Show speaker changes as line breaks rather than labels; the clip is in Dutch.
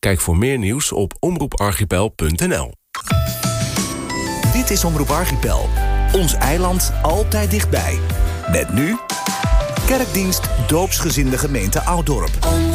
Kijk voor meer nieuws op omroeparchipel.nl.
Dit is Omroep Archipel. Ons eiland altijd dichtbij. Met nu... Kerkdienst Doopsgezinde Gemeente Ouddorp.